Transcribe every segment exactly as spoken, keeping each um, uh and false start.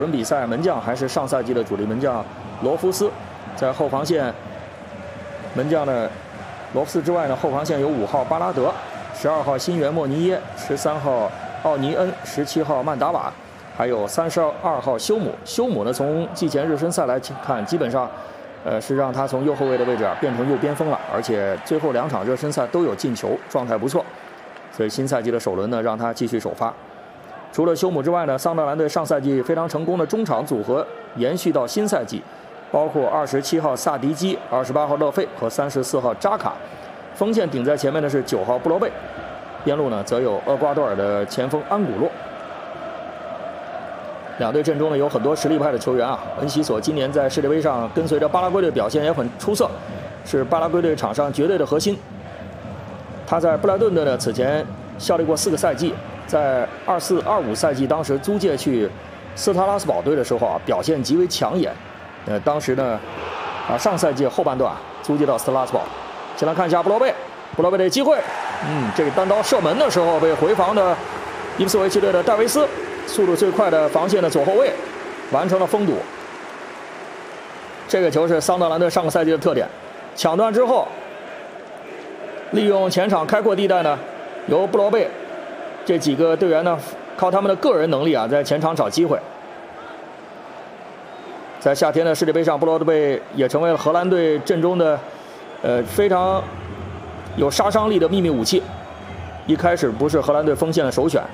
本比赛门将还是上赛季的主力门将罗夫斯，在后防线门将呢罗夫斯之外呢，后防线有五号巴拉德、十二号新援莫尼耶、十三号奥尼恩、十七号曼达瓦，还有三十二号休姆。休姆呢，从季前热身赛来看，基本上呃是让他从右后卫的位置啊变成右边锋了，而且最后两场热身赛都有进球，状态不错。所以新赛季的首轮呢，让他继续首发。除了休姆之外呢，桑德兰队上赛季非常成功的中场组合延续到新赛季，包括二十七号萨迪基、二十八号勒费和三十四号扎卡。锋线顶在前面的是九号布罗贝，边路呢则有厄瓜多尔的前锋安古洛。两队阵中呢有很多实力派的球员啊，恩西索今年在世界杯上跟随着巴拉圭队表现也很出色，是巴拉圭队场上绝对的核心。他在布莱顿队呢此前效力过四个赛季。在二四二五赛季，当时租借去斯特拉斯堡队的时候啊，表现极为抢眼。呃，当时呢，啊，上赛季后半段、啊、租借到斯特拉斯堡。先来看一下布罗贝，布罗贝的机会，嗯，这个单刀射门的时候被回防的伊普斯维奇队的戴维斯，速度最快的防线的左后卫，完成了封堵。这个球是桑德兰队上个赛季的特点，抢断之后，利用前场开阔地带呢，由布罗贝。这几个队员呢，靠他们的个人能力啊，在前场找机会。在夏天的世界杯上，布罗贝也成为了荷兰队阵中的，呃，非常有杀伤力的秘密武器。一开始不是荷兰队锋线的首选。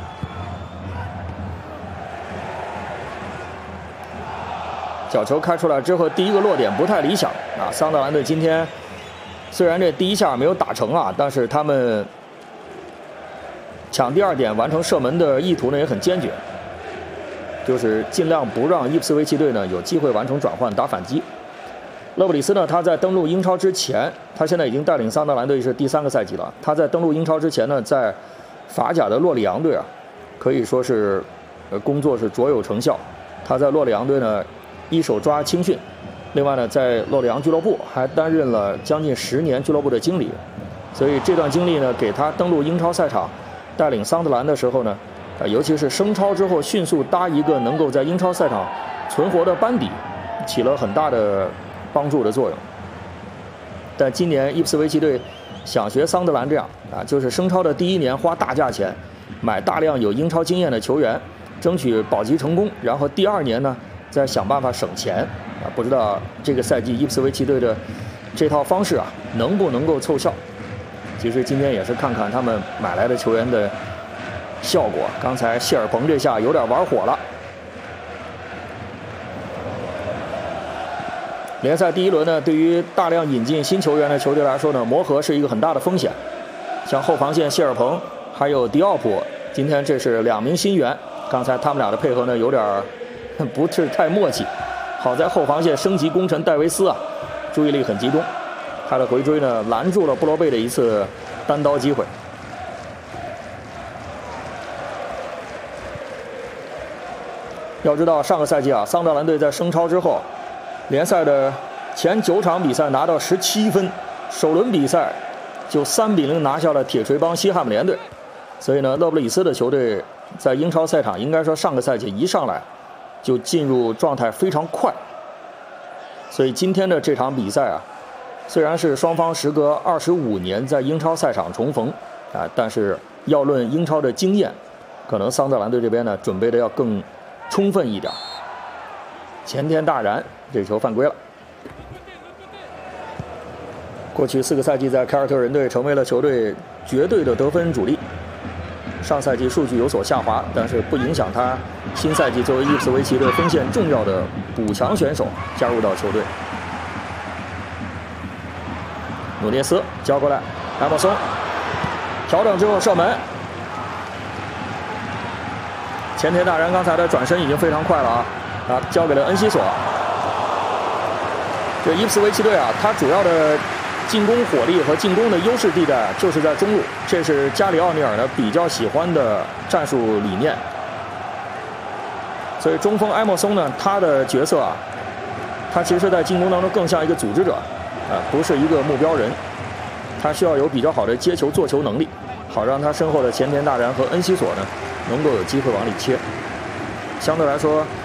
角球开出来之后，第一个落点不太理想啊。桑德兰队今天虽然这第一下没有打成啊，但是他们。抢第二点完成射门的意图呢也很坚决，就是尽量不让伊普斯维奇队呢有机会完成转换打反击。勒布里斯呢，他在登陆英超之前，他现在已经带领桑德兰队是第三个赛季了。他在登陆英超之前呢，在法甲的洛里昂队啊，可以说是呃工作是卓有成效。他在洛里昂队呢一手抓青训，另外呢在洛里昂俱乐部还担任了将近十年俱乐部的经理，所以这段经历呢给他登陆英超赛场。带领桑德兰的时候呢，呃，尤其是升超之后，迅速搭一个能够在英超赛场存活的班底，起了很大的帮助的作用。但今年伊普斯维奇队想学桑德兰这样啊，就是升超的第一年花大价钱买大量有英超经验的球员，争取保级成功，然后第二年呢再想办法省钱啊。不知道这个赛季伊普斯维奇队的这套方式啊能不能够凑效？其实今天也是看看他们买来的球员的效果。刚才谢尔彭这下有点玩火了。联赛第一轮呢，对于大量引进新球员的球队来说呢，磨合是一个很大的风险。像后防线谢尔彭还有迪奥普，今天这是两名新援，刚才他们俩的配合呢有点不是太默契。好在后防线升级功臣戴维斯啊，注意力很集中。他的回追呢，拦住了布罗贝的一次单刀机会。要知道，上个赛季啊，桑德兰队在升超之后，联赛的前九场比赛拿到十七分，首轮比赛就三比零拿下了铁锤帮西汉姆联队。所以呢，勒布里斯的球队在英超赛场，应该说上个赛季一上来就进入状态非常快。所以今天的这场比赛啊。虽然是双方时隔二十五年在英超赛场重逢，啊，但是要论英超的经验，可能桑德兰队这边呢准备的要更充分一点。前天大然，这球犯规了。过去四个赛季在凯尔特人队成为了球队绝对的得分主力。上赛季数据有所下滑，但是不影响他新赛季作为伊普斯维奇队锋线重要的补强选手加入到球队。努涅斯交过来，埃莫松调整之后射门。前田大然刚才的转身已经非常快了啊，啊，交给了恩西索。这伊普斯维奇队啊，他主要的进攻火力和进攻的优势地带就是在中路，这是加里奥尼尔呢比较喜欢的战术理念。所以中锋埃莫松呢，他的角色啊，他其实在进攻当中更像一个组织者。啊，不是一个目标人，他需要有比较好的接球做球能力，好让他身后的前田大然和恩西索呢能够有机会往里切。相对来说，